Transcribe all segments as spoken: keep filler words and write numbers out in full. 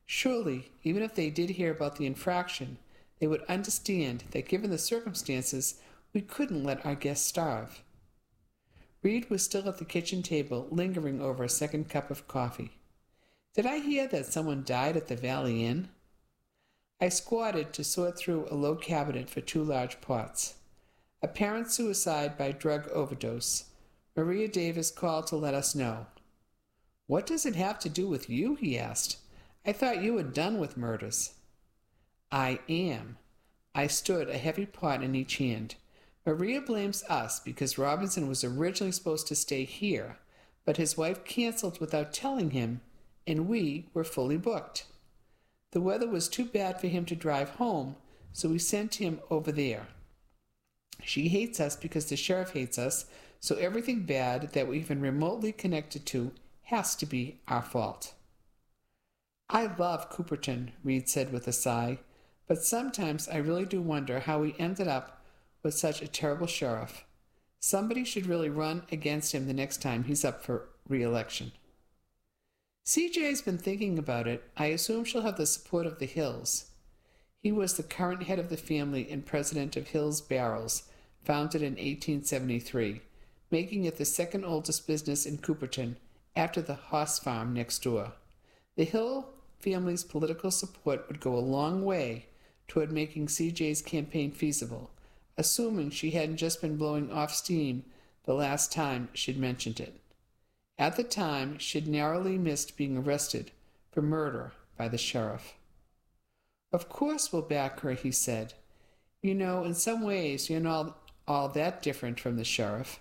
Surely, even if they did hear about the infraction, they would understand that given the circumstances, we couldn't let our guests starve. Reed was still at the kitchen table, lingering over a second cup of coffee. Did I hear that someone died at the Valley Inn? I squatted to sort through a low cabinet for two large pots. Apparent suicide by drug overdose. Maria Davis called to let us know. What does it have to do with you? He asked. I thought you were done with murders. I am. I stood, a heavy pot in each hand. Maria blames us because Robinson was originally supposed to stay here, but his wife canceled without telling him, and we were fully booked. The weather was too bad for him to drive home, so we sent him over there. She hates us because the sheriff hates us, so everything bad that we're even remotely connected to has to be our fault. I love Cooperton, Reed said with a sigh, but sometimes I really do wonder how we ended up with such a terrible sheriff. Somebody should really run against him the next time he's up for re-election. C J's been thinking about it. I assume she'll have the support of the Hills. He was the current head of the family and president of Hills Barrels, founded in eighteen seventy-three, making it the second oldest business in Cooperton after the horse farm next door. The Hill family's political support would go a long way toward making C J's campaign feasible, assuming she hadn't just been blowing off steam the last time she'd mentioned it. At the time, she'd narrowly missed being arrested for murder by the sheriff. Of course we'll back her, he said. You know, in some ways, you're not all that different from the sheriff.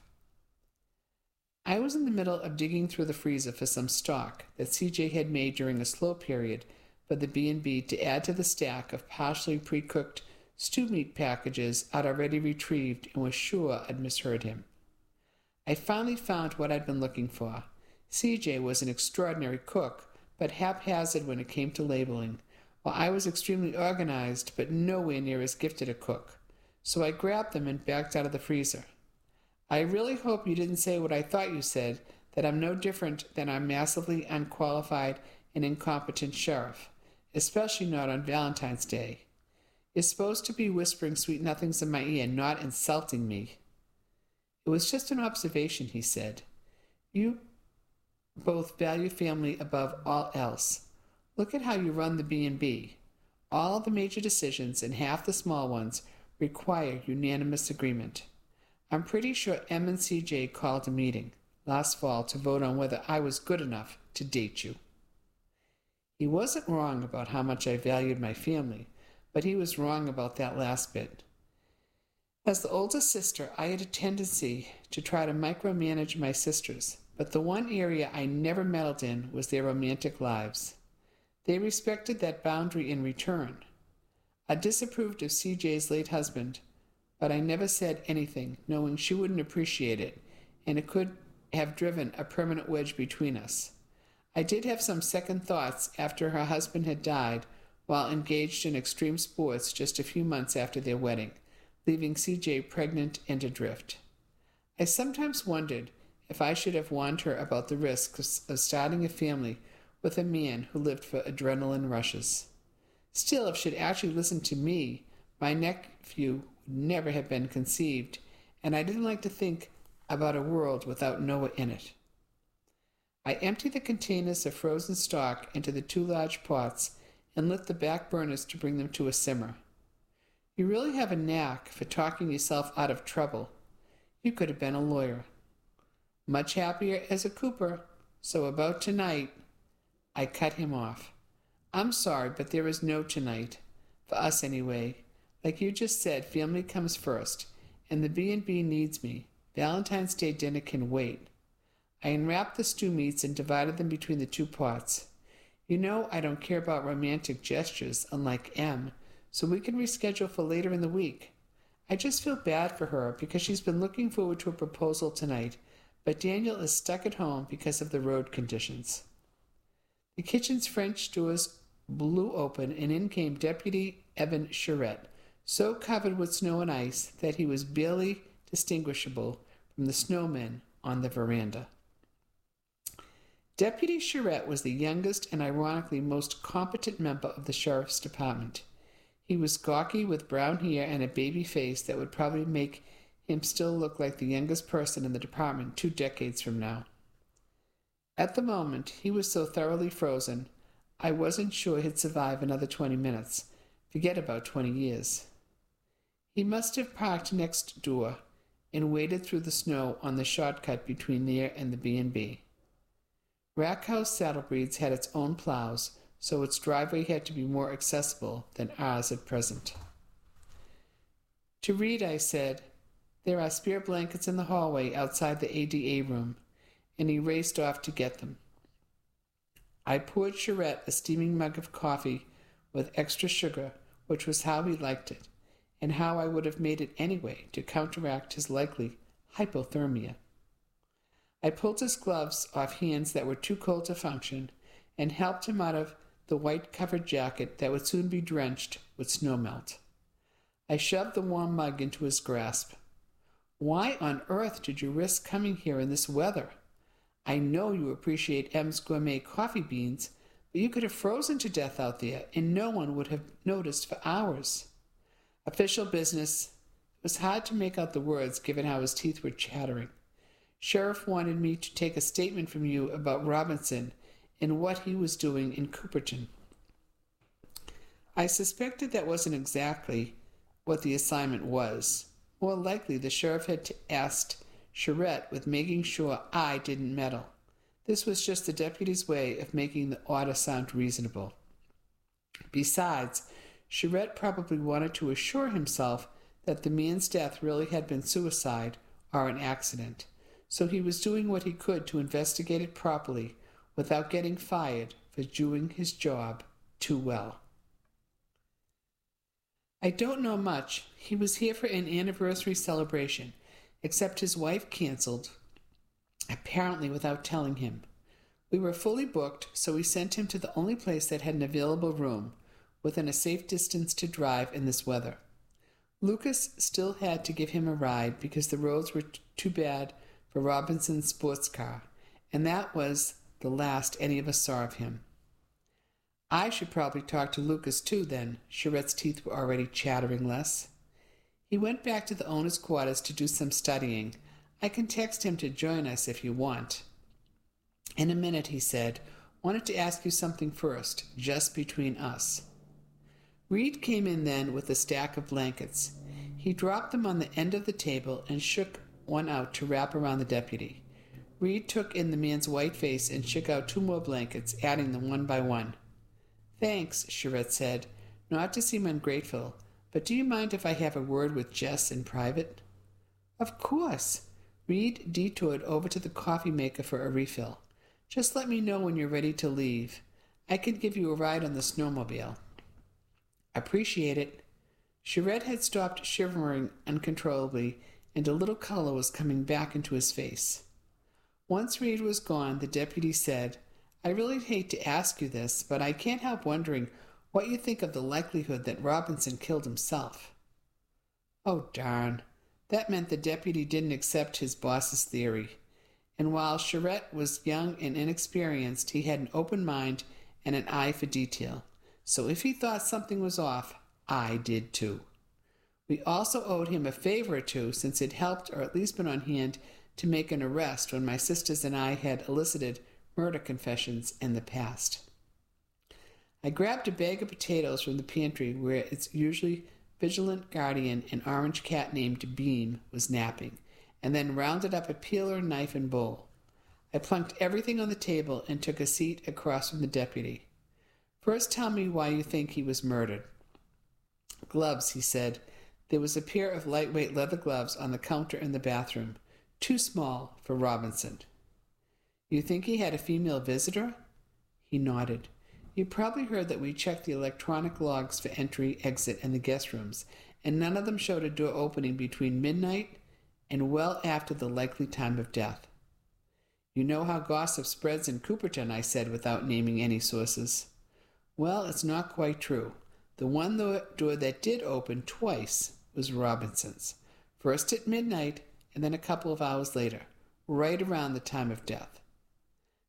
I was in the middle of digging through the freezer for some stock that C J had made during a slow period for the B and B to add to the stack of partially pre-cooked stew meat packages I'd already retrieved and was sure I'd misheard him. I finally found what I'd been looking for. C J was an extraordinary cook, but haphazard when it came to labeling, while I was extremely organized, but nowhere near as gifted a cook. So I grabbed them and backed out of the freezer. I really hope you didn't say what I thought you said, that I'm no different than our massively unqualified and incompetent sheriff, especially not on Valentine's Day. You're supposed to be whispering sweet nothings in my ear, not insulting me. It was just an observation, he said. You both value family above all else. Look at how you run the B and B. All the major decisions and half the small ones require unanimous agreement. I'm pretty sure M and C J called a meeting last fall to vote on whether I was good enough to date you. He wasn't wrong about how much I valued my family, but he was wrong about that last bit. As the oldest sister, I had a tendency to try to micromanage my sisters, but the one area I never meddled in was their romantic lives. They respected that boundary in return. I disapproved of C J's late husband, but I never said anything, knowing she wouldn't appreciate it, and it could have driven a permanent wedge between us. I did have some second thoughts after her husband had died while engaged in extreme sports just a few months after their wedding, leaving C J pregnant and adrift. I sometimes wondered if I should have warned her about the risks of starting a family with a man who lived for adrenaline rushes. Still, if she'd actually listened to me, my nephew would never have been conceived, and I didn't like to think about a world without Noah in it. I emptied the containers of frozen stock into the two large pots and lit the back burners to bring them to a simmer. You really have a knack for talking yourself out of trouble. You could have been a lawyer. Much happier as a Cooper, so about tonight, I cut him off. I'm sorry, but there is no tonight. For us, anyway. Like you just said, family comes first, and the B and B needs me. Valentine's Day dinner can wait. I unwrapped the stew meats and divided them between the two pots. You know I don't care about romantic gestures, unlike M, so we can reschedule for later in the week. I just feel bad for her because she's been looking forward to a proposal tonight, but Daniel is stuck at home because of the road conditions. The kitchen's French doors blew open, and in came Deputy Evan Charette, so covered with snow and ice that he was barely distinguishable from the snowmen on the veranda. Deputy Charette was the youngest and ironically most competent member of the sheriff's department. He was gawky with brown hair and a baby face that would probably make him still look like the youngest person in the department two decades from now. At the moment, he was so thoroughly frozen, I wasn't sure he'd survive another twenty minutes. Forget about twenty years. He must have parked next door and waded through the snow on the shortcut between there and the B and B. Rackhouse Saddlebreeds had its own plows, so its driveway had to be more accessible than ours at present. To Reed, I said, "There are spare blankets in the hallway outside the A D A room," and he raced off to get them. I poured Charette a steaming mug of coffee with extra sugar, which was how he liked it, and how I would have made it anyway to counteract his likely hypothermia. I pulled his gloves off hands that were too cold to function and helped him out of the white-covered jacket that would soon be drenched with snowmelt. I shoved the warm mug into his grasp. "Why on earth did you risk coming here in this weather? I know you appreciate M's gourmet coffee beans, but you could have frozen to death out there, and no one would have noticed for hours." Official business. It was hard to make out the words, given how his teeth were chattering. "Sheriff wanted me to take a statement from you about Robinson and what he was doing in Cooperton." I suspected that wasn't exactly what the assignment was. More likely, the sheriff had asked Charette with making sure I didn't meddle. This was just the deputy's way of making the order sound reasonable. Besides, Charette probably wanted to assure himself that the man's death really had been suicide or an accident, so he was doing what he could to investigate it properly without getting fired for doing his job too well. I don't know much. He was here for an anniversary celebration, except his wife canceled, apparently without telling him. We were fully booked, so we sent him to the only place that had an available room, within a safe distance to drive in this weather. Lucas still had to give him a ride because the roads were t- too bad for Robinson's sports car, and that was the last any of us saw of him. I should probably talk to Lucas too, then. Charette's teeth were already chattering less. He went back to the owner's quarters to do some studying. I can text him to join us if you want. In a minute, he said. Wanted to ask you something first, just between us. Reed came in then with a stack of blankets. He dropped them on the end of the table and shook one out to wrap around the deputy. Reed took in the man's white face and shook out two more blankets, adding them one by one. "Thanks," Charette said, not to seem ungrateful, "but do you mind if I have a word with Jess in private?" "Of course." Reed detoured over to the coffee maker for a refill. "Just let me know when you're ready to leave. I can give you a ride on the snowmobile." "Appreciate it." Charette had stopped shivering uncontrollably, and a little color was coming back into his face. Once Reed was gone, the deputy said, "I really hate to ask you this, but I can't help wondering what you think of the likelihood that Robinson killed himself." Oh, darn. That meant the deputy didn't accept his boss's theory. And while Charette was young and inexperienced, he had an open mind and an eye for detail. So if he thought something was off, I did too. We also owed him a favor or two, since it helped or at least been on hand to make an arrest when my sisters and I had elicited murder confessions in the past. I grabbed a bag of potatoes from the pantry where its usually vigilant guardian, an orange cat named Beam, was napping, and then rounded up a peeler, knife, and bowl. I plunked everything on the table and took a seat across from the deputy. "First tell me why you think he was murdered." "Gloves," he said. There was a pair of lightweight leather gloves on the counter in the bathroom, too small for Robinson. "You think he had a female visitor?" He nodded. "You probably heard that we checked the electronic logs for entry, exit, and the guest rooms, and none of them showed a door opening between midnight and well after the likely time of death." "You know how gossip spreads in Cooperton," I said without naming any sources. "Well, it's not quite true. The one door that did open twice was Robinson's, first at midnight and then a couple of hours later, right around the time of death."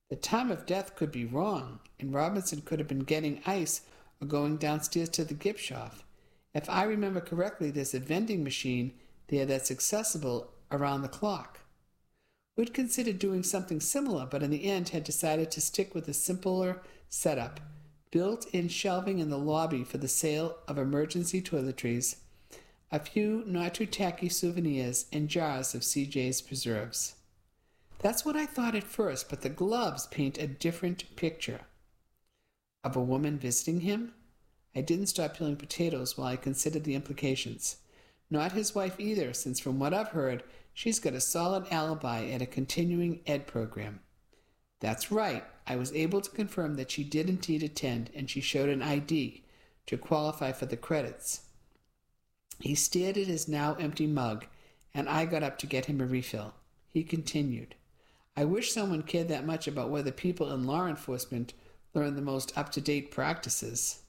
The time of death could be wrong, and Robinson could have been getting ice or going downstairs to the gift shop. If I remember correctly, there's a vending machine there that's accessible around the clock. We'd considered doing something similar, but in the end had decided to stick with a simpler setup, built-in shelving in the lobby for the sale of emergency toiletries, a few not-too-tacky souvenirs, and jars of C J's preserves. That's what I thought at first, but the gloves paint a different picture. Of a woman visiting him? I didn't stop peeling potatoes while I considered the implications. Not his wife either, since from what I've heard, she's got a solid alibi at a continuing ed program. That's right. I was able to confirm that she did indeed attend, and she showed an I D to qualify for the credits. He stared at his now empty mug, and I got up to get him a refill. He continued, I wish someone cared that much about whether people in law enforcement learn the most up-to-date practices.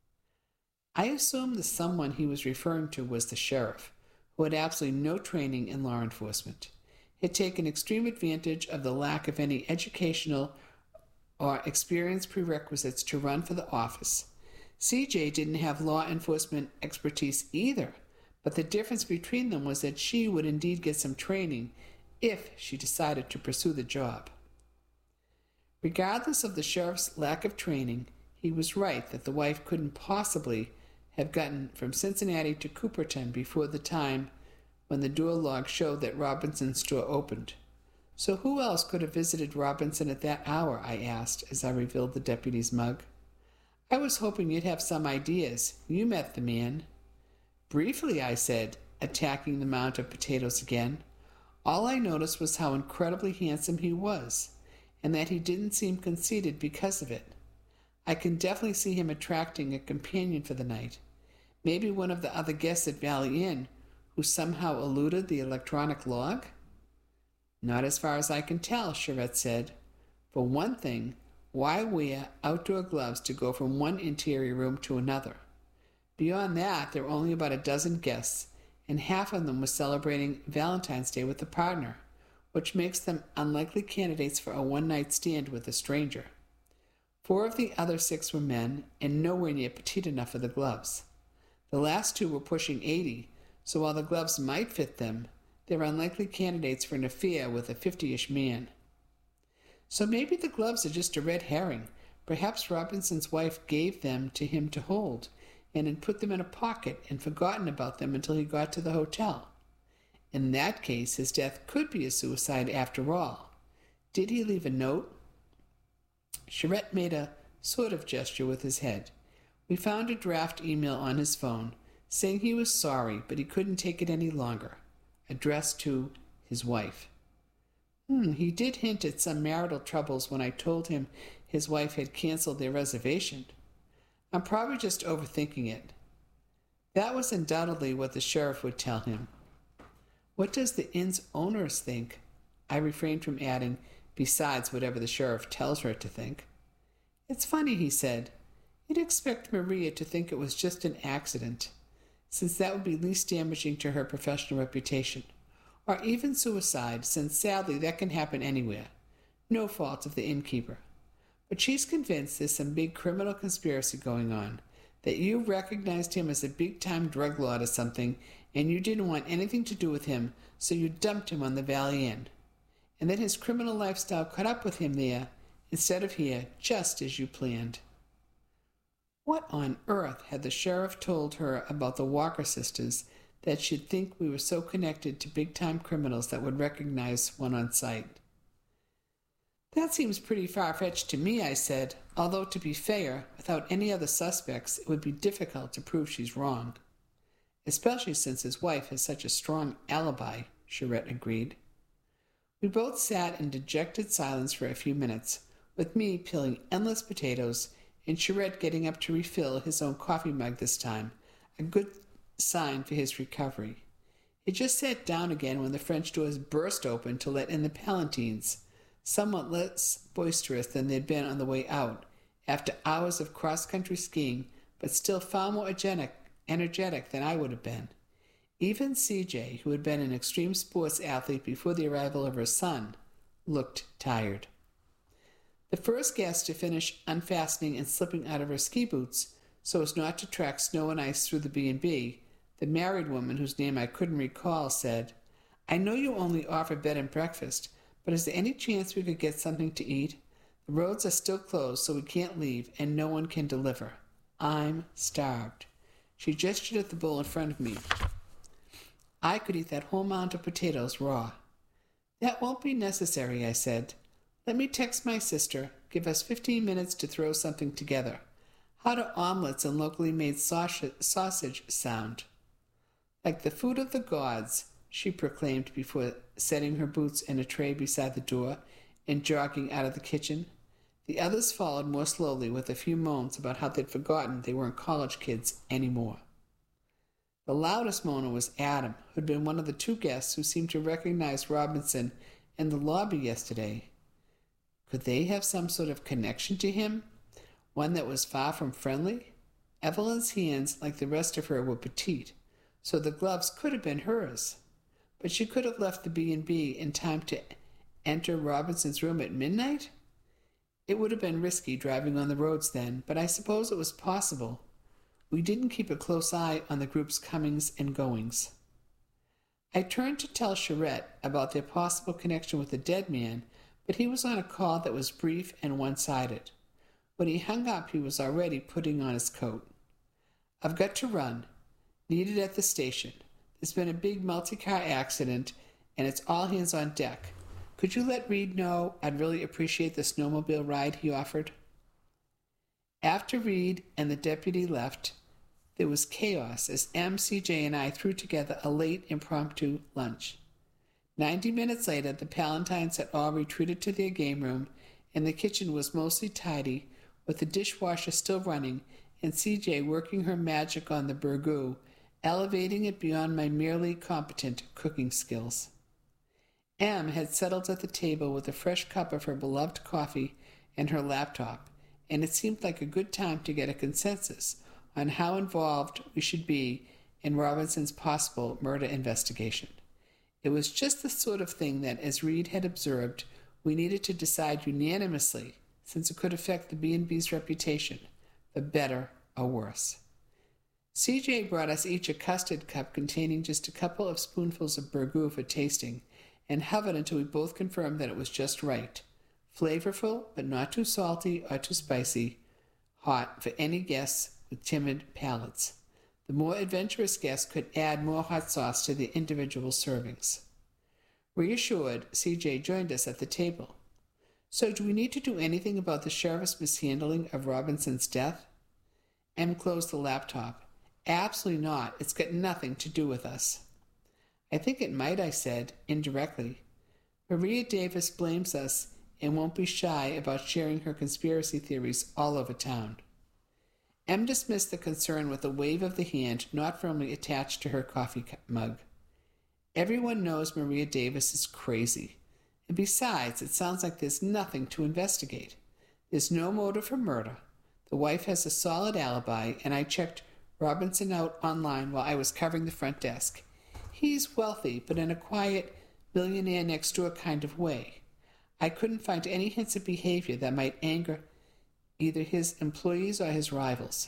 I assumed the someone he was referring to was the sheriff, who had absolutely no training in law enforcement. He had taken extreme advantage of the lack of any educational or experience prerequisites to run for the office. C J didn't have law enforcement expertise either, but the difference between them was that she would indeed get some training if she decided to pursue the job. Regardless of the sheriff's lack of training, he was right that the wife couldn't possibly have gotten from Cincinnati to Cooperton before the time when the door log showed that Robinson's store opened. So who else could have visited Robinson at that hour, I asked as I revealed the deputy's mug. I was hoping you'd have some ideas. You met the man. Briefly, I said, attacking the mound of potatoes again. All I noticed was how incredibly handsome he was, and that he didn't seem conceited because of it. I can definitely see him attracting a companion for the night. Maybe one of the other guests at Valley Inn who somehow eluded the electronic log? Not as far as I can tell, Charette said. For one thing, why wear outdoor gloves to go from one interior room to another? Beyond that, there were only about a dozen guests, and half of them were celebrating Valentine's Day with a partner, which makes them unlikely candidates for a one-night stand with a stranger. Four of the other six were men, and nowhere near petite enough for the gloves. The last two were pushing eighty, so while the gloves might fit them, they were unlikely candidates for an affair with a fifty-ish man. So maybe the gloves are just a red herring. Perhaps Robinson's wife gave them to him to hold, and had put them in a pocket and forgotten about them until he got to the hotel. In that case, his death could be a suicide after all. Did he leave a note? Charette made a sort of gesture with his head. We found a draft email on his phone, saying he was sorry, but he couldn't take it any longer, addressed to his wife. Hmm, he did hint at some marital troubles when I told him his wife had canceled their reservation. I'm probably just overthinking it. That was undoubtedly what the sheriff would tell him. What does the inn's owners think? I refrained from adding, besides whatever the sheriff tells her to think. It's funny, he said. You'd expect Maria to think it was just an accident, since that would be least damaging to her professional reputation, or even suicide, since sadly that can happen anywhere. No fault of the innkeeper. But she's convinced there's some big criminal conspiracy going on, that you recognized him as a big-time drug lord or something, and you didn't want anything to do with him, so you dumped him on the Valley Inn. And that his criminal lifestyle caught up with him there, instead of here, just as you planned. What on earth had the sheriff told her about the Walker sisters that she'd think we were so connected to big-time criminals that would recognize one on sight? That seems pretty far-fetched to me, I said, although to be fair, without any other suspects, it would be difficult to prove she's wrong. Especially since his wife has such a strong alibi, Charette agreed. We both sat in dejected silence for a few minutes, with me peeling endless potatoes and Charette getting up to refill his own coffee mug this time, a good sign for his recovery. He just sat down again when the French doors burst open to let in the Palantines, somewhat less boisterous than they'd been on the way out, after hours of cross-country skiing, but still far more energetic, energetic than I would have been. Even C J, who had been an extreme sports athlete before the arrival of her son, looked tired. The first guest to finish unfastening and slipping out of her ski boots so as not to track snow and ice through the B and B, the married woman whose name I couldn't recall, said, "I know you only offer bed and breakfast, but is there any chance we could get something to eat? The roads are still closed, so we can't leave, and no one can deliver. I'm starved." She gestured at the bowl in front of me. I could eat that whole mound of potatoes raw. "That won't be necessary," I said. "Let me text my sister. Give us fifteen minutes to throw something together. How do omelets and locally made sausage sound?" "Like the food of the gods," she proclaimed before setting her boots in a tray beside the door and jogging out of the kitchen. The others followed more slowly with a few moans about how they'd forgotten they weren't college kids anymore. The loudest moaner was Adam, who'd been one of the two guests who seemed to recognize Robinson in the lobby yesterday. Could they have some sort of connection to him? One that was far from friendly? Evelyn's hands, like the rest of her, were petite, so the gloves could have been hers. But she could have left the B and B in time to enter Robinson's room at midnight? It would have been risky driving on the roads then, but I suppose it was possible. We didn't keep a close eye on the group's comings and goings. I turned to tell Charette about their possible connection with the dead man, but he was on a call that was brief and one-sided. When he hung up, he was already putting on his coat. "I've got to run. Needed at the station. There's been a big multi-car accident, and it's all hands on deck. Could you let Reed know I'd really appreciate the snowmobile ride he offered?" After Reed and the deputy left, there was chaos as M, C J, and I threw together a late impromptu lunch. Ninety minutes later, the Palantines had all retreated to their game room, and the kitchen was mostly tidy, with the dishwasher still running, and C J working her magic on the burgoo, elevating it beyond my merely competent cooking skills. M had settled at the table with a fresh cup of her beloved coffee and her laptop, and it seemed like a good time to get a consensus on how involved we should be in Robinson's possible murder investigation. It was just the sort of thing that, as Reed had observed, we needed to decide unanimously, since it could affect the B and B's reputation, for better or worse. C J brought us each a custard cup containing just a couple of spoonfuls of burgoo for tasting, and hovered until we both confirmed that it was just right. Flavorful, but not too salty or too spicy, hot for any guests with timid palates. The more adventurous guests could add more hot sauce to their individual servings. Reassured, C J joined us at the table. "So do we need to do anything about the sheriff's mishandling of Robinson's death?" M closed the laptop. "Absolutely not. It's got nothing to do with us." "I think it might," I said, indirectly. "Maria Davis blames us and won't be shy about sharing her conspiracy theories all over town." M dismissed the concern with a wave of the hand not firmly attached to her coffee mug. "Everyone knows Maria Davis is crazy. And besides, it sounds like there's nothing to investigate. There's no motive for murder. The wife has a solid alibi, and I checked Robinson out online while I was covering the front desk. He's wealthy, but in a quiet, millionaire next door kind of way. I couldn't find any hints of behavior that might anger either his employees or his rivals."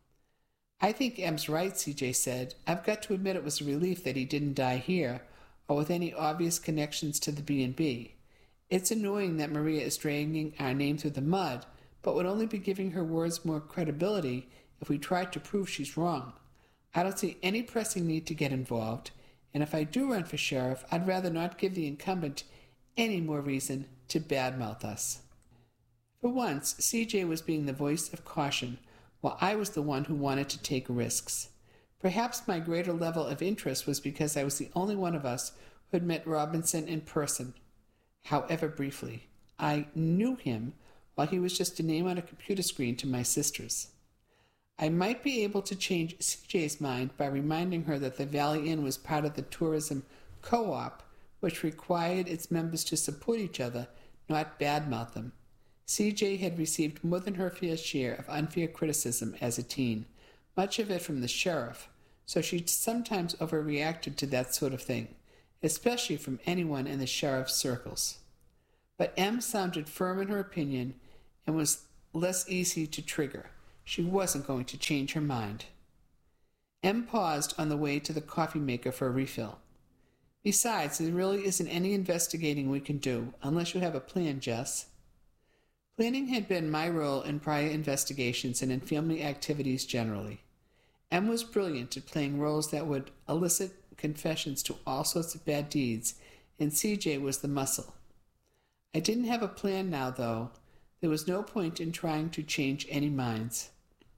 "I think M's right," C J said. "I've got to admit it was a relief that he didn't die here, or with any obvious connections to the B and B. It's annoying that Maria is dragging our name through the mud, but would only be giving her words more credibility if we tried to prove she's wrong. I don't see any pressing need to get involved, and if I do run for sheriff, I'd rather not give the incumbent any more reason to badmouth us." For once, C J was being the voice of caution, while I was the one who wanted to take risks. Perhaps my greater level of interest was because I was the only one of us who had met Robinson in person, however briefly. I knew him, while he was just a name on a computer screen to my sisters. I might be able to change C J's mind by reminding her that the Valley Inn was part of the tourism co-op, which required its members to support each other, not badmouth them. C J had received more than her fair share of unfair criticism as a teen, much of it from the sheriff, so she sometimes overreacted to that sort of thing, especially from anyone in the sheriff's circles. But M sounded firm in her opinion, and was less easy to trigger. She wasn't going to change her mind. Em paused on the way to the coffee maker for a refill. Besides, there really isn't any investigating we can do, unless you have a plan, Jess. Planning had been my role in prior investigations and in family activities generally. Em was brilliant at playing roles that would elicit confessions to all sorts of bad deeds, and C J was the muscle. I didn't have a plan now, though. There was no point in trying to change any minds.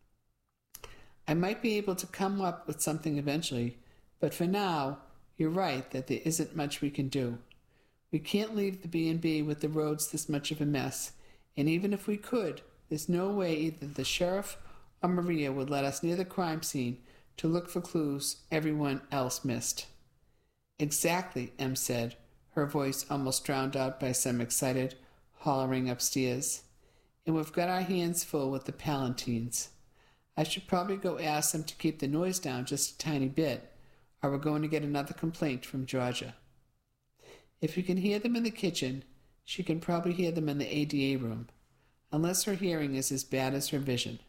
I might be able to come up with something eventually, but for now, you're right that there isn't much we can do. We can't leave the B and B with the roads this much of a mess, and even if we could, there's no way either the sheriff or Maria would let us near the crime scene to look for clues everyone else missed. Exactly, Em said, her voice almost drowned out by some excited hollering upstairs. And we've got our hands full with the Palantines. I should probably go ask them to keep the noise down just a tiny bit, or we're going to get another complaint from Georgia. If you can hear them in the kitchen, she can probably hear them in the A D A room, unless her hearing is as bad as her vision.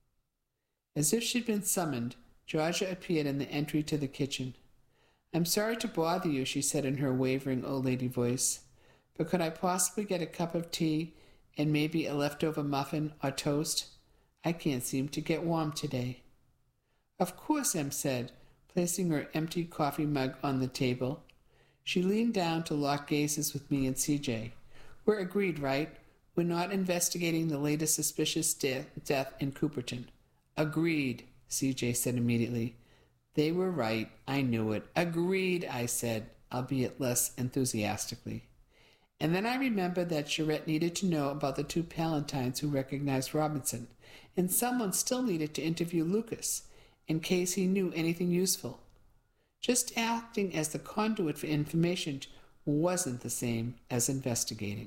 As if she'd been summoned, Georgia appeared in the entry to the kitchen. I'm sorry to bother you, she said in her wavering old lady voice, but could I possibly get a cup of tea and maybe a leftover muffin or toast? I can't seem to get warm today. Of course, Em said, placing her empty coffee mug on the table. She leaned down to lock gazes with me and C J. We're agreed, right? We're not investigating the latest suspicious de- death in Cooperton. Agreed, C J said immediately. They were right. I knew it. Agreed, I said, albeit less enthusiastically. And then I remembered that Charette needed to know about the two Palantines who recognized Robinson, and someone still needed to interview Lucas, in case he knew anything useful. Just acting as the conduit for information wasn't the same as investigating.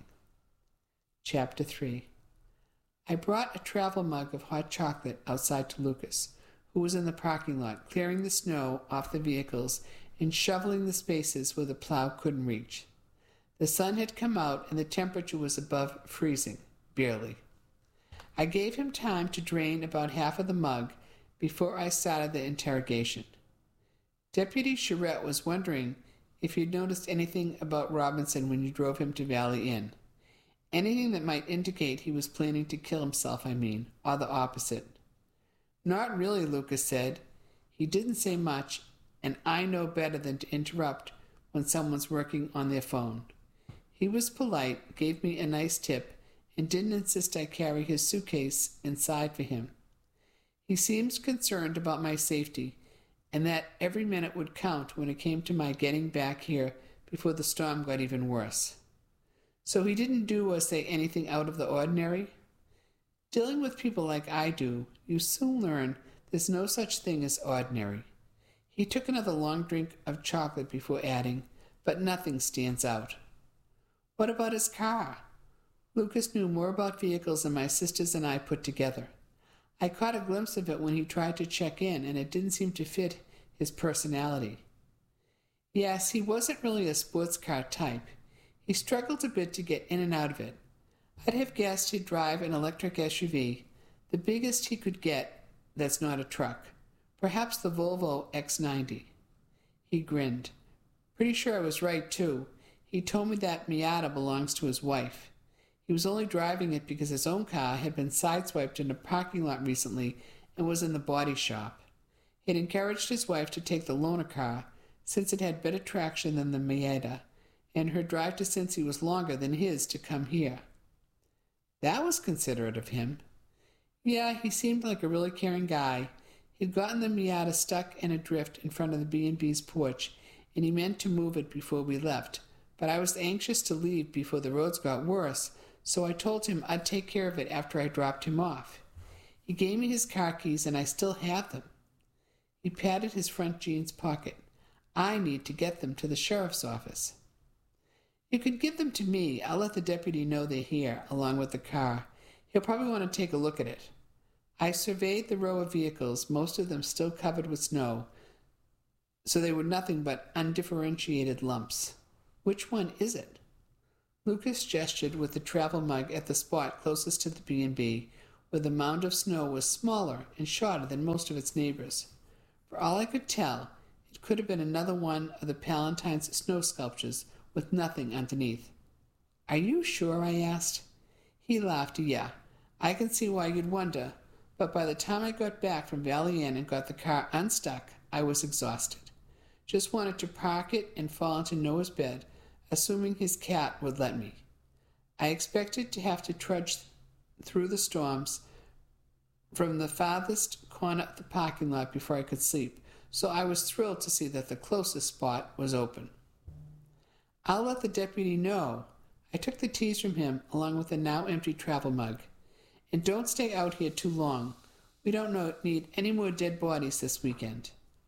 Chapter three. I brought a travel mug of hot chocolate outside to Lucas, who was in the parking lot, clearing the snow off the vehicles and shoveling the spaces where the plow couldn't reach. The sun had come out and the temperature was above freezing, barely. I gave him time to drain about half of the mug before I started the interrogation. Deputy Charette was wondering if you'd noticed anything about Robinson when you drove him to Valley Inn. Anything that might indicate he was planning to kill himself, I mean, or the opposite. Not really, Lucas said. He didn't say much, and I know better than to interrupt when someone's working on their phone. He was polite, gave me a nice tip, and didn't insist I carry his suitcase inside for him. He seemed concerned about my safety, and that every minute would count when it came to my getting back here before the storm got even worse. So he didn't do or say anything out of the ordinary? Dealing with people like I do, you soon learn there's no such thing as ordinary. He took another long drink of chocolate before adding, but nothing stands out. What about his car? Lucas knew more about vehicles than my sisters and I put together. I caught a glimpse of it when he tried to check in, and it didn't seem to fit his personality. Yes, he wasn't really a sports car type. He struggled a bit to get in and out of it. I'd have guessed he'd drive an electric S U V, the biggest he could get that's not a truck. Perhaps the Volvo X ninety. He grinned. Pretty sure I was right, too. He told me that Miata belongs to his wife. He was only driving it because his own car had been sideswiped in a parking lot recently and was in the body shop. He had encouraged his wife to take the loaner car, since it had better traction than the Miata, and her drive to Cincy was longer than his to come here. That was considerate of him. Yeah, he seemed like a really caring guy. He'd gotten the Miata stuck in a drift in front of the B and B's porch, and he meant to move it before we left, but I was anxious to leave before the roads got worse, so I told him I'd take care of it after I dropped him off. He gave me his car keys, and I still have them. He patted his front jeans pocket. I need to get them to the sheriff's office. You could give them to me. I'll let the deputy know they're here, along with the car. He'll probably want to take a look at it. I surveyed the row of vehicles, most of them still covered with snow, so they were nothing but undifferentiated lumps. Which one is it? Lucas gestured with the travel mug at the spot closest to the B and B, where the mound of snow was smaller and shorter than most of its neighbors. For all I could tell, it could have been another one of the Palatine's snow sculptures with nothing underneath. "Are you sure?" I asked. He laughed. "Yeah, I can see why you'd wonder, but by the time I got back from Valley Inn and got the car unstuck, I was exhausted. Just wanted to park it and fall into Noah's bed, assuming his cat would let me. I expected to have to trudge through the storms from the farthest corner of the parking lot before I could sleep, so I was thrilled to see that the closest spot was open. "I'll let the deputy know." I took the teas from him, along with the now empty travel mug. "And don't stay out here too long. We don't know, need any more dead bodies this weekend."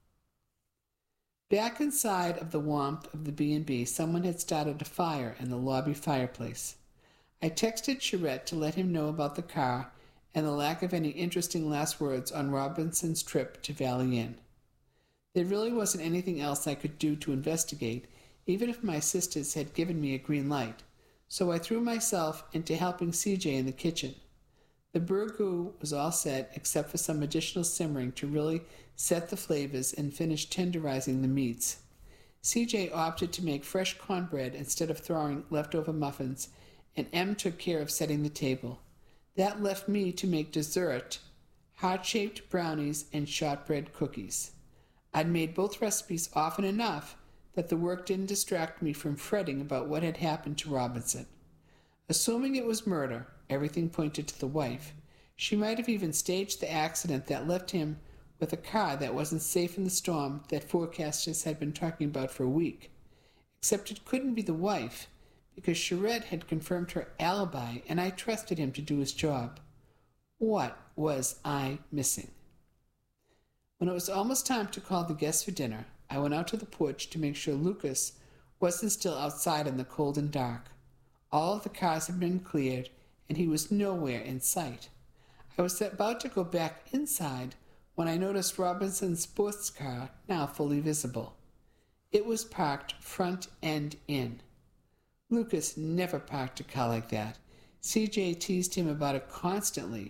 Back inside of the warmth of the B and B, someone had started a fire in the lobby fireplace. I texted Charette to let him know about the car and the lack of any interesting last words on Robinson's trip to Valley Inn. There really wasn't anything else I could do to investigate, even if my sisters had given me a green light, so I threw myself into helping C J in the kitchen. The burgoo was all set, except for some additional simmering to really set the flavors and finish tenderizing the meats. C J opted to make fresh cornbread instead of throwing leftover muffins, and Em took care of setting the table. That left me to make dessert, heart-shaped brownies and shortbread cookies. I'd made both recipes often enough that the work didn't distract me from fretting about what had happened to Robinson. Assuming it was murder, everything pointed to the wife. She might have even staged the accident that left him with a car that wasn't safe in the storm that forecasters had been talking about for a week. Except it couldn't be the wife, because Charette had confirmed her alibi, and I trusted him to do his job. What was I missing? When it was almost time to call the guests for dinner, I went out to the porch to make sure Lucas wasn't still outside in the cold and dark. All of the cars had been cleared, and he was nowhere in sight. I was about to go back inside when I noticed Robinson's sports car, now fully visible. It was parked front end in. Lucas never parked a car like that. C J teased him about it constantly.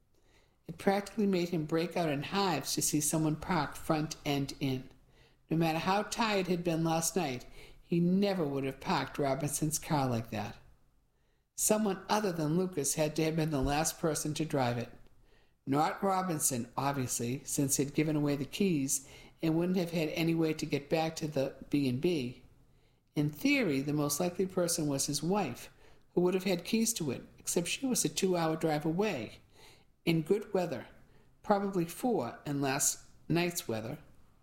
It practically made him break out in hives to see someone park front end in. No matter how tired he'd been last night, he never would have parked Robinson's car like that. Someone other than Lucas had to have been the last person to drive it. Not Robinson, obviously, since he'd given away the keys and wouldn't have had any way to get back to the B and B. In theory, the most likely person was his wife, who would have had keys to it, except she was a two-hour drive away, in good weather, probably four in last night's weather.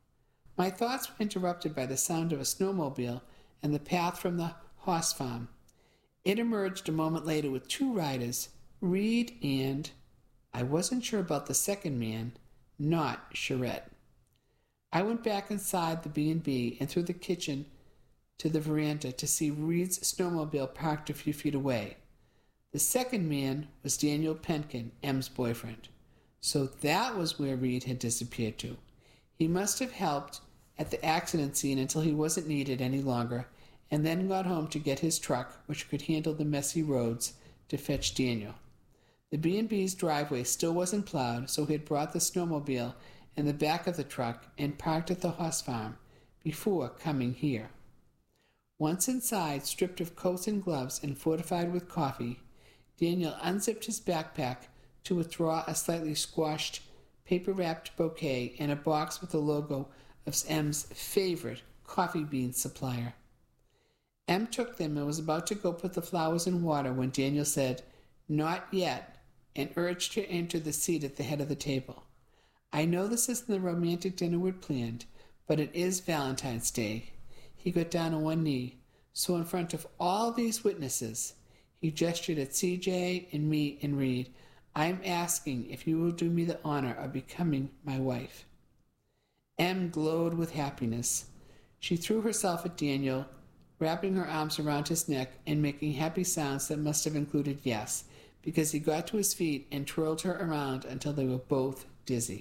My thoughts were interrupted by the sound of a snowmobile and the path from the horse farm. It emerged a moment later with two riders, Reed and... I wasn't sure about the second man, not Charette. I went back inside the B and B and through the kitchen to the veranda to see Reed's snowmobile parked a few feet away. The second man was Daniel Penkin, Em's boyfriend. So that was where Reed had disappeared to. He must have helped at the accident scene until he wasn't needed any longer, and then got home to get his truck, which could handle the messy roads, to fetch Daniel. The B and B's driveway still wasn't plowed, so he had brought the snowmobile in the back of the truck and parked at the horse farm before coming here. Once inside, stripped of coats and gloves and fortified with coffee, Daniel unzipped his backpack to withdraw a slightly squashed, paper-wrapped bouquet and a box with the logo of Em's favorite coffee bean supplier. Em took them and was about to go put the flowers in water when Daniel said, "Not yet," and urged her into the seat at the head of the table. I know this isn't the romantic dinner we'd planned, but it is Valentine's Day. He got down on one knee, so in front of all these witnesses, he gestured at C J and me and Reed. "I'm asking if you will do me the honor of becoming my wife." Em glowed with happiness. She threw herself at Daniel, wrapping her arms around his neck and making happy sounds that must have included yes, because he got to his feet and twirled her around until they were both dizzy.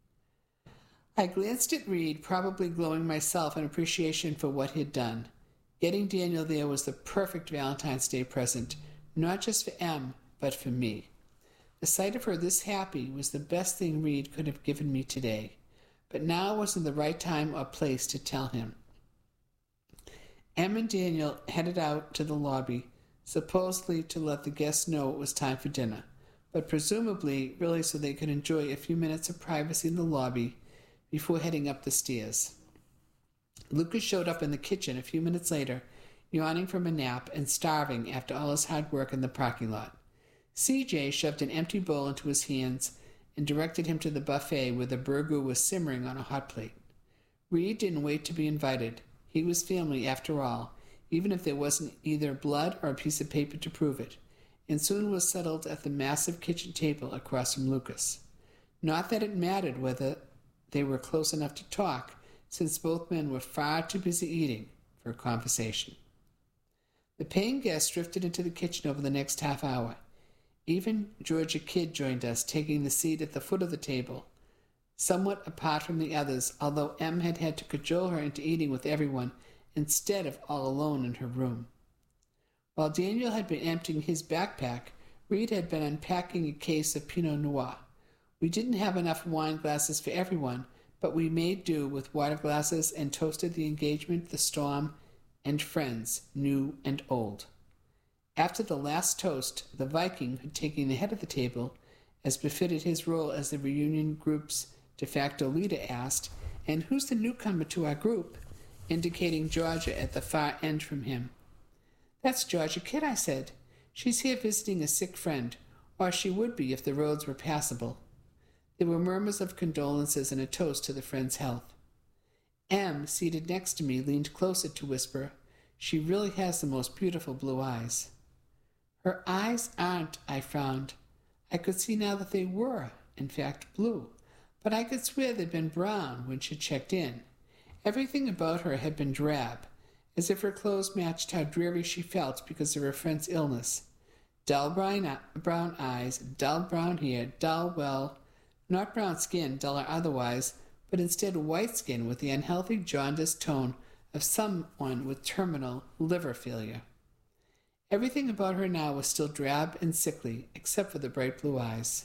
I glanced at Reed, probably glowing myself in appreciation for what he'd done. Getting Daniel there was the perfect Valentine's Day present, not just for Em, but for me. The sight of her this happy was the best thing Reed could have given me today, but now wasn't the right time or place to tell him. Em and Daniel headed out to the lobby, supposedly to let the guests know it was time for dinner, but presumably really so they could enjoy a few minutes of privacy in the lobby before heading up the stairs. Lucas showed up in the kitchen a few minutes later, yawning from a nap and starving after all his hard work in the parking lot. C J shoved an empty bowl into his hands and directed him to the buffet where the burger was simmering on a hot plate. Reed didn't wait to be invited. He was family after all, even if there wasn't either blood or a piece of paper to prove it, and soon was settled at the massive kitchen table across from Lucas. Not that it mattered whether they were close enough to talk, since both men were far too busy eating for conversation. The paying guests drifted into the kitchen over the next half hour. Even Georgia Kidd joined us, taking the seat at the foot of the table, somewhat apart from the others, although Em had had to cajole her into eating with everyone instead of all alone in her room. While Daniel had been emptying his backpack, Reed had been unpacking a case of Pinot Noir. We didn't have enough wine glasses for everyone, but we made do with water glasses and toasted the engagement, the storm, and friends, new and old. After the last toast, the Viking, taking the head of the table, as befitted his role as the reunion group's de facto leader, asked, "And who's the newcomer to our group?" indicating Georgia at the far end from him. "That's Georgia Kidd," I said. "She's here visiting a sick friend, or she would be if the roads were passable." There were murmurs of condolences and a toast to the friend's health. Em, seated next to me, leaned closer to whisper, "She really has the most beautiful blue eyes." "Her eyes aren't," I frowned. I could see now that they were, in fact, blue, but I could swear they'd been brown when she checked in. Everything about her had been drab, as if her clothes matched how dreary she felt because of her friend's illness. Dull brown, brown eyes, dull brown hair, dull, well, not brown skin, dull or otherwise, but instead white skin with the unhealthy jaundiced tone of someone with terminal liver failure. Everything about her now was still drab and sickly, except for the bright blue eyes.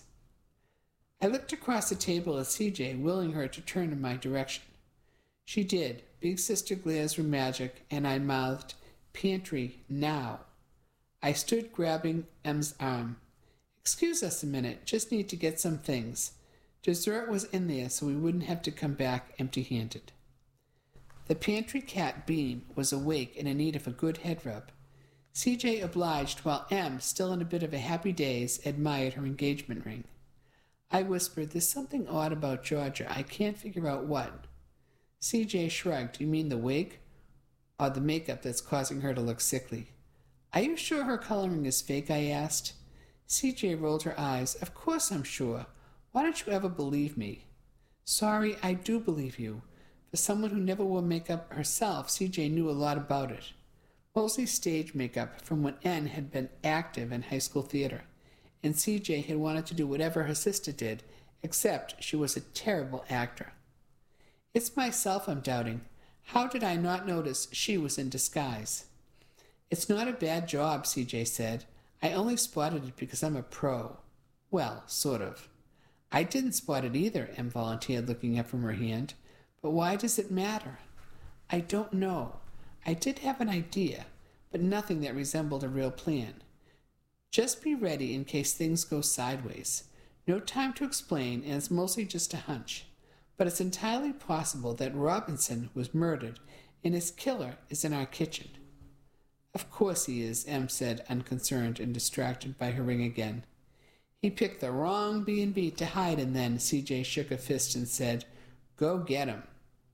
I looked across the table at C J, willing her to turn in my direction. She did. Big sister glares were magic, and I mouthed, "Pantry, now." I stood grabbing Em's arm. "Excuse us a minute, just need to get some things." Dessert was in there, so we wouldn't have to come back empty-handed. The pantry cat, Beam, was awake and in need of a good head rub. C J obliged while Em, still in a bit of a happy daze, admired her engagement ring. I whispered, "There's something odd about Georgia. I can't figure out what." C J shrugged. "You mean the wig? Or the makeup that's causing her to look sickly?" "Are you sure her coloring is fake?" I asked. C J rolled her eyes. "Of course I'm sure. Why don't you ever believe me?" "Sorry, I do believe you." For someone who never wore makeup herself, C J knew a lot about it. Mostly stage makeup from when Ann had been active in high school theater, and C J had wanted to do whatever her sister did, except she was a terrible actor. "It's myself I'm doubting. How did I not notice she was in disguise?" "It's not a bad job," C J said. "I only spotted it because I'm a pro. Well, sort of." "I didn't spot it either," Em volunteered, looking up from her hand. "But why does it matter?" "I don't know. I did have an idea, but nothing that resembled a real plan. Just be ready in case things go sideways. No time to explain, and it's mostly just a hunch. But it's entirely possible that Robinson was murdered, and his killer is in our kitchen." "Of course he is," Em said, unconcerned and distracted by her ring again. "He picked the wrong B and B to hide in then," C J shook a fist and said, "Go get him."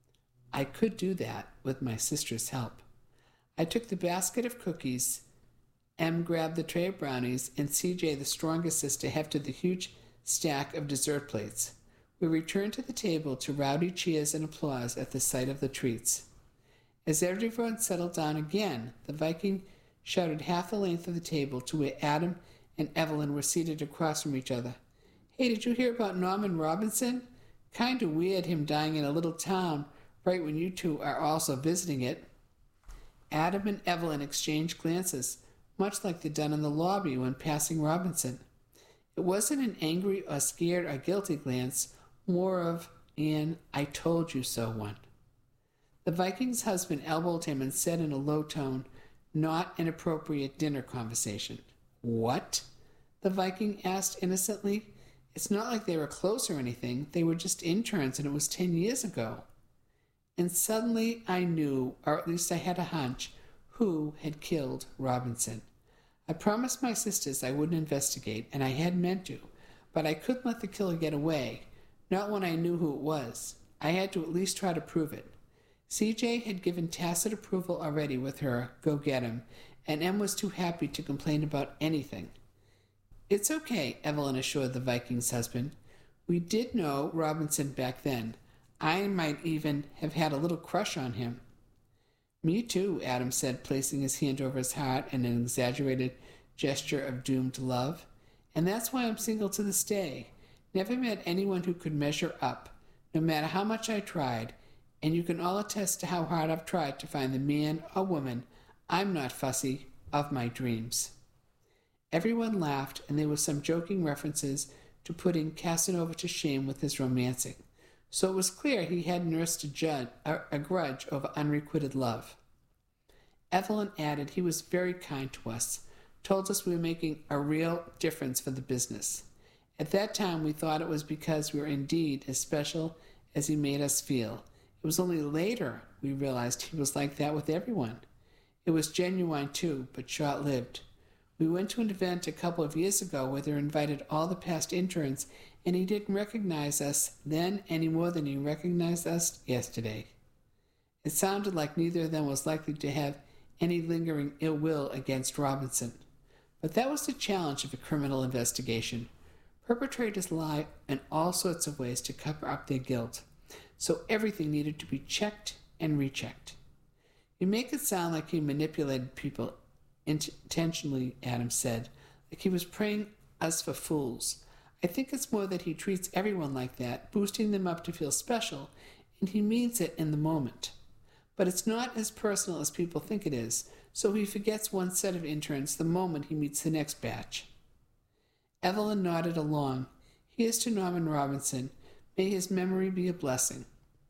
I could do that with my sister's help. I took the basket of cookies, Em grabbed the tray of brownies, and C J, the strongest sister, hefted the huge stack of dessert plates. We returned to the table to rowdy cheers and applause at the sight of the treats. As everyone settled down again, the Viking shouted half the length of the table to where Adam and Evelyn were seated across from each other. "Hey, did you hear about Norman Robinson? Kind of weird him dying in a little town right when you two are also visiting it." Adam and Evelyn exchanged glances, much like they'd done in the lobby when passing Robinson. It wasn't an angry or scared or guilty glance, more of an I told you so one. The Viking's husband elbowed him and said in a low tone, not an appropriate dinner conversation. What? The Viking asked innocently. It's not like they were close or anything. They were just interns and it was ten years ago. And suddenly I knew, or at least I had a hunch, who had killed Robinson. I promised my sisters I wouldn't investigate, and I had meant to, but I couldn't let the killer get away, not when I knew who it was. I had to at least try to prove it. C J had given tacit approval already with her go get him, and Em was too happy to complain about anything. It's okay, Evelyn assured the Viking's husband. We did know Robinson back then. I might even have had a little crush on him. Me too, Adam said, placing his hand over his heart in an exaggerated gesture of doomed love. And that's why I'm single to this day. Never met anyone who could measure up, no matter how much I tried, and you can all attest to how hard I've tried to find the man or woman, I'm not fussy, of my dreams. Everyone laughed, and there were some joking references to putting Casanova to shame with his romancing. So it was clear he had nursed a, judge, a, a grudge over unrequited love. Evelyn added he was very kind to us, told us we were making a real difference for the business. At that time we thought it was because we were indeed as special as he made us feel. It was only later we realized he was like that with everyone. It was genuine too, but short-lived. We went to an event a couple of years ago where they invited all the past interns, and he didn't recognize us then any more than he recognized us yesterday. It sounded like neither of them was likely to have any lingering ill will against Robinson. But that was the challenge of a criminal investigation. Perpetrators lie in all sorts of ways to cover up their guilt, so everything needed to be checked and rechecked. You make it sound like he manipulated people intentionally, Adam said, like he was preying us for fools. I think it's more that he treats everyone like that, boosting them up to feel special, and he means it in the moment. But it's not as personal as people think it is, so he forgets one set of interns the moment he meets the next batch. Evelyn nodded along. Here's to Norman Robinson. May his memory be a blessing.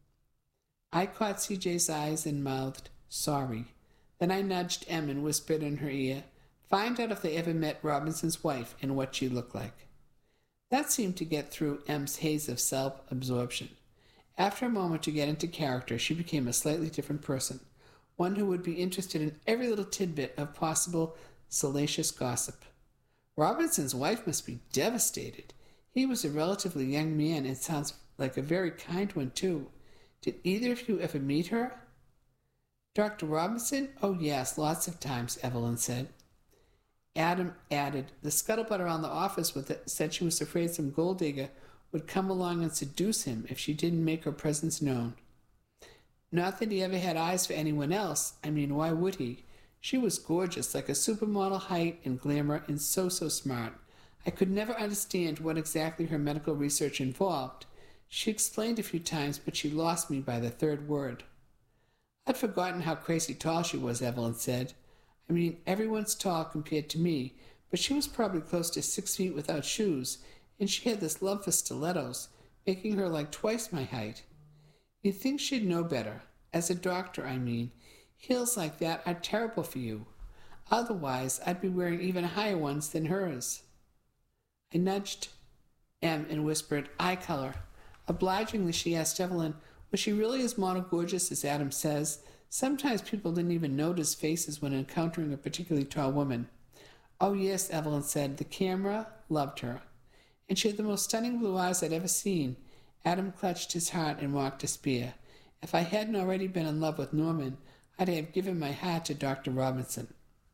I caught C J's eyes and mouthed, sorry. Then I nudged Em and whispered in her ear, find out if they ever met Robinson's wife and what she looked like. That seemed to get through Em's haze of self-absorption. After a moment to get into character, she became a slightly different person, one who would be interested in every little tidbit of possible salacious gossip. Robinson's wife must be devastated. He was a relatively young man and sounds like a very kind one, too. Did either of you ever meet her? Doctor Robinson? Oh, yes, lots of times, Evelyn said. Adam added, the scuttlebutt around the office with it said she was afraid some gold digger would come along and seduce him if she didn't make her presence known. Not that he ever had eyes for anyone else. I mean, why would he? She was gorgeous, like a supermodel height and glamour, and so, so smart. I could never understand what exactly her medical research involved. She explained a few times, but she lost me by the third word. I'd forgotten how crazy tall she was, Evelyn said. I mean, everyone's tall compared to me, but she was probably close to six feet without shoes, and she had this love for stilettos, making her like twice my height. You'd think she'd know better. As a doctor, I mean. Heels like that are terrible for you. Otherwise, I'd be wearing even higher ones than hers. I nudged Em and whispered, eye color. Obligingly, she asked Evelyn, was she really as model gorgeous as Adam says? Sometimes people didn't even notice faces when encountering a particularly tall woman. Oh, yes, Evelyn said. The camera loved her. And she had the most stunning blue eyes I'd ever seen. Adam clutched his heart and walked a spear. If I hadn't already been in love with Norman, I'd have given my heart to Doctor Robinson.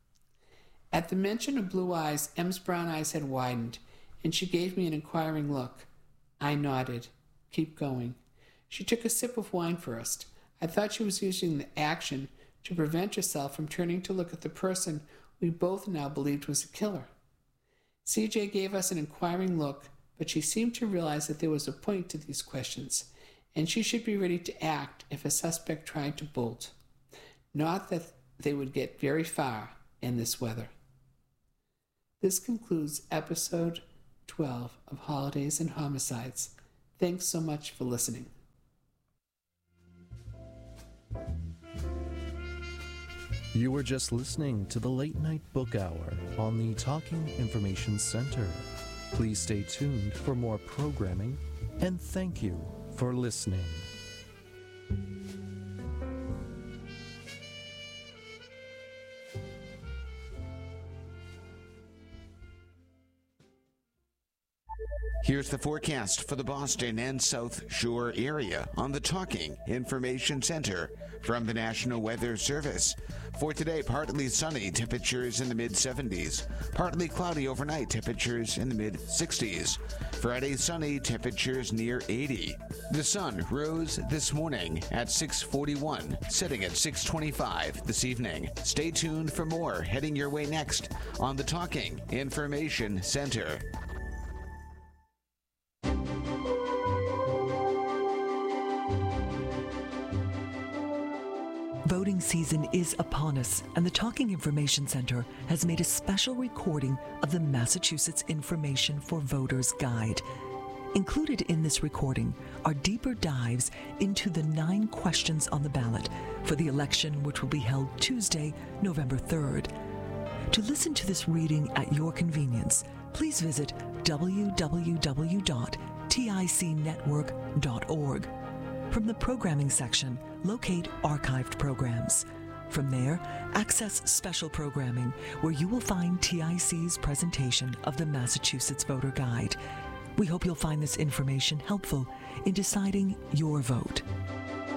At the mention of blue eyes, Em's brown eyes had widened, and she gave me an inquiring look. I nodded. Keep going. She took a sip of wine first. I thought she was using the action to prevent herself from turning to look at the person we both now believed was a killer. C J gave us an inquiring look, but she seemed to realize that there was a point to these questions, and she should be ready to act if a suspect tried to bolt. Not that they would get very far in this weather. This concludes episode twelve of Holidays and Homicides. Thanks so much for listening. You were just listening to the Late Night Book Hour on the Talking Information Center. Please stay tuned for more programming, and thank you for listening. Here's the forecast for the Boston and South Shore area on the Talking Information Center from the National Weather Service. For today, partly sunny, temperatures in the mid seventies. Partly cloudy overnight, temperatures in the mid sixties. Friday, sunny, temperatures near eighty. The sun rose this morning at six forty-one, setting at six twenty-five this evening. Stay tuned for more heading your way next on the Talking Information Center. Voting season is upon us, and the Talking Information Center has made a special recording of the Massachusetts Information for Voters Guide. Included in this recording are deeper dives into the nine questions on the ballot for the election, which will be held Tuesday, November third. To listen to this reading at your convenience, please visit w w w dot tic network dot org. From the programming section, locate archived programs. From there, access special programming, where you will find T I C's presentation of the Massachusetts Voter Guide. We hope you'll find this information helpful in deciding your vote.